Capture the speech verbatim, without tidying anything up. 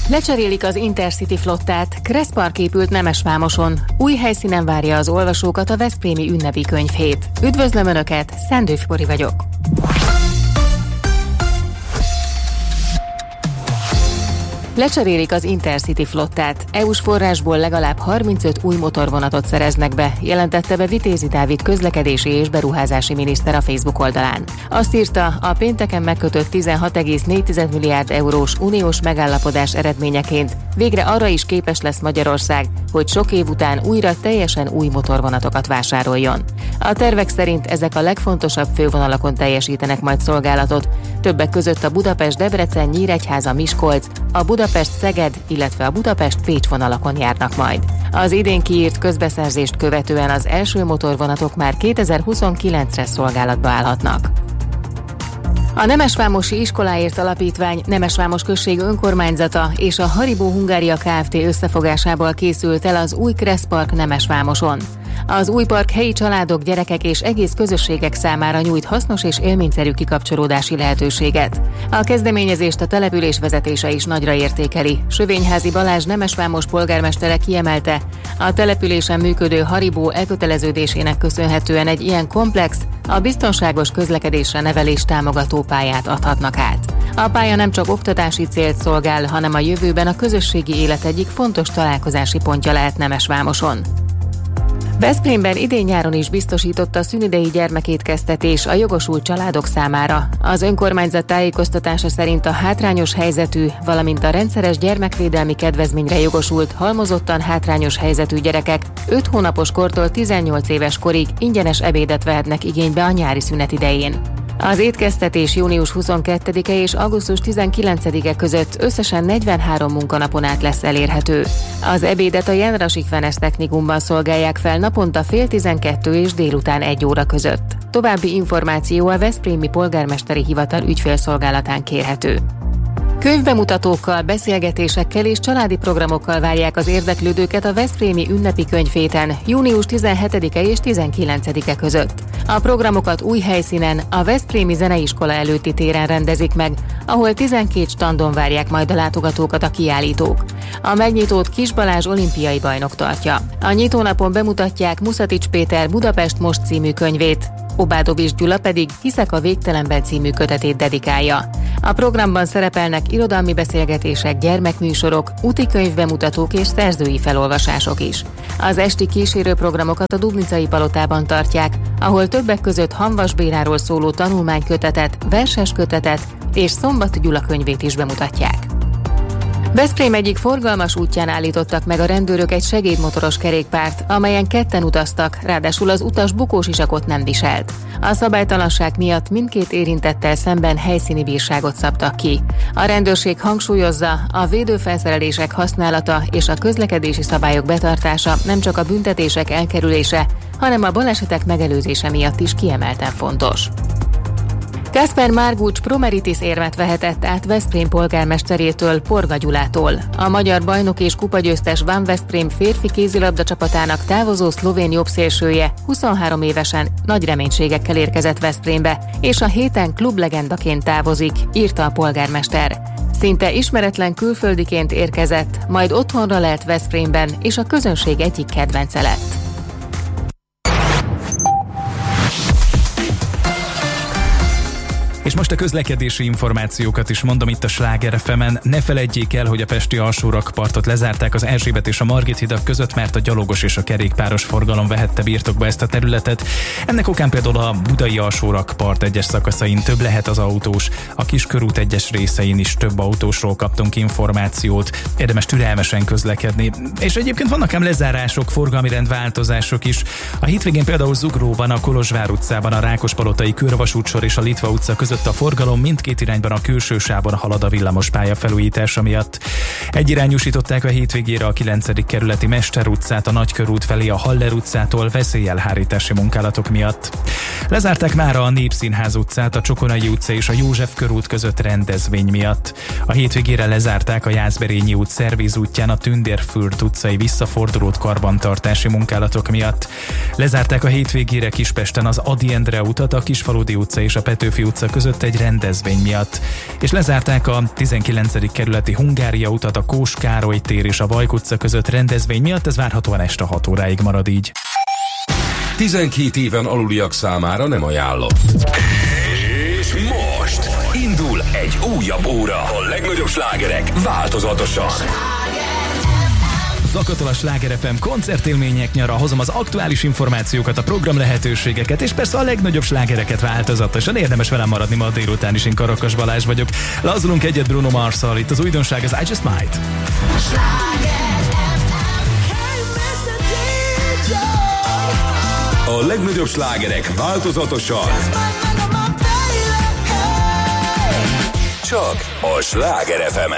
Lecserélik az Intercity flottát, Crest Park épült Nemesvámoson. Új helyszínen várja az olvasókat a veszprémi ünnepi könyvhét. Üdvözlöm Önöket, Szendőfi Bori vagyok. Lecserélik az Intercity flottát. é u-s forrásból legalább harmincöt új motorvonatot szereznek be, jelentette be Vitézi Dávid közlekedési és beruházási miniszter a Facebook oldalán. Azt írta, a pénteken megkötött tizenhat egész négy milliárd eurós uniós megállapodás eredményeként végre arra is képes lesz Magyarország, hogy sok év után újra teljesen új motorvonatokat vásároljon. A tervek szerint ezek a legfontosabb fővonalakon teljesítenek majd szolgálatot, többek között a Budapest-Debrecen-Nyíregyháza-Miskolc, a Budapest-Szeged, illetve a Budapest-Pécs vonalakon járnak majd. Az idén kiírt közbeszerzést követően az első motorvonatok már kétezer-huszonkilencre szolgálatba állhatnak. A Nemesvámosi Iskoláért Alapítvány, Nemesvámos község önkormányzata és a Haribo Hungária Kft. Összefogásából készült el az új Crest Park Nemesvámoson. Az új park helyi családok, gyerekek és egész közösségek számára nyújt hasznos és élményszerű kikapcsolódási lehetőséget. A kezdeményezést a település vezetése is nagyra értékeli. Sövényházi Balázs Nemesvámos polgármestere kiemelte, a településen működő Haribo elköteleződésének köszönhetően egy ilyen komplex, a biztonságos közlekedésre nevelés támogató pályát adhatnak át. A pálya nem csak oktatási célt szolgál, hanem a jövőben a közösségi élet egyik fontos találkozási pontja lehet Nemesvámoson. Veszprémben idén-nyáron is biztosította a szünidei gyermekétkeztetés a jogosult családok számára. Az önkormányzat tájékoztatása szerint a hátrányos helyzetű, valamint a rendszeres gyermekvédelmi kedvezményre jogosult, halmozottan hátrányos helyzetű gyerekek öt hónapos kortól tizennyolc éves korig ingyenes ebédet vehetnek igénybe a nyári szünet idején. Az étkeztetés június huszonkettedike és augusztus tizenkilencedike között összesen negyvenhárom munkanapon át lesz elérhető. Az ebédet a Jenrasik Venes Technikumban szolgálják fel naponta fél tizenkettő és délután egy óra között. További információ a Veszprémi Polgármesteri Hivatal ügyfélszolgálatán kérhető. Könyvbemutatókkal, beszélgetésekkel és családi programokkal várják az érdeklődőket a veszprémi ünnepi könyvhéten június tizenhetedike és tizenkilencedike között. A programokat új helyszínen, a Veszprémi Zeneiskola előtti téren rendezik meg, ahol tizenkét standon várják majd a látogatókat a kiállítók. A megnyitót Kis Balázs olimpiai bajnok tartja. A nyitónapon bemutatják Muszatics Péter Budapest Most című könyvét, Obádovics Gyula pedig Hiszek a végtelenben című kötetét dedikálja. A programban szerepelnek irodalmi beszélgetések, gyermekműsorok, úti könyvbemutatók és szerzői felolvasások is. Az esti kísérőprogramokat a Dubnicai Palotában tartják, ahol többek között Hamvas Béláról szóló tanulmánykötetet, verses kötetet és Szombat Gyula könyvét is bemutatják. Veszprém egyik forgalmas útján állítottak meg a rendőrök egy segédmotoros kerékpárt, amelyen ketten utaztak, ráadásul az utas bukósisakot nem viselt. A szabálytalanság miatt mindkét érintettel szemben helyszíni bírságot szabtak ki. A rendőrség hangsúlyozza, a védőfelszerelések használata és a közlekedési szabályok betartása nem csak a büntetések elkerülése, hanem a balesetek megelőzése miatt is kiemelten fontos. Gáspár Margucs promeritis érmet vehetett át Veszprém polgármesterétől, Porga Gyulától. A magyar bajnok és kupagyőztes Van Veszprém férfi kézilabda csapatának távozó szlovén jobbszélsője huszonhárom évesen nagy reménységekkel érkezett Veszprémbe, és a héten klublegendaként távozik, írta a polgármester. Szinte ismeretlen külföldiként érkezett, majd otthonra lelt Veszprémben, és a közönség egyik kedvence lett. És most a közlekedési információkat is mondom itt a Sláger ef emen. Ne feledjék el, hogy a pesti alsórakpartot lezárták az Erzsébet és a Margit hidak között, mert a gyalogos és a kerékpáros forgalom vehette birtokba ezt a területet. Ennek okán például a budai alsórakpart egyes szakaszain több lehet az autós, a Kiskörút egyes részein is több autósról kaptunk információt. Érdemes türelmesen közlekedni. És egyébként vannak ám lezárások, forgalmi rendváltozások is. A hétvégén például Zugróban, a Kolozsvár utcában, a Rákospalotai körvasútsor és a Litva utca között a forgalom mindkét irányban a külső sávon halad a villamospálya felújítása miatt. Egyirányúsították a hétvégére a kilencedik kerületi Mester utcát a Nagykörút felé a Haller utcától veszélyelhárítási munkálatok miatt. Lezárták mára a Népszínház utcát, a Csokonai utca és a József körút között rendezvény miatt. A hétvégére lezárták a Jászberényi út Szerviz útján a Tündérfürd utcai visszafordulót karbantartási munkálatok miatt. Lezárták a hétvégére Kispesten az Ady Endre utat, a Kisfaludy utca és a Petőfi utca között között egy rendezvény miatt. És lezárták a tizenkilencedik kerületi Hungária utat a Kós Károly tér és a Vajk utca között rendezvény miatt, ez várhatóan este hat óráig marad így. tizenkét éven aluliak számára nem ajánlott. És most indul egy újabb óra. A legnagyobb slágerek változatosan. Zakatol a Sláger ef em koncertélmények nyara, hozom az aktuális információkat, a program lehetőségeket, és persze a legnagyobb slágereket változatosan. Érdemes velem maradni ma délután is, én Karakas Balázs vagyok. Lazulunk egyet Bruno Marsszal, itt az újdonság az I Just Might. A legnagyobb slágerek változatosan. Csak a Sláger ef emen.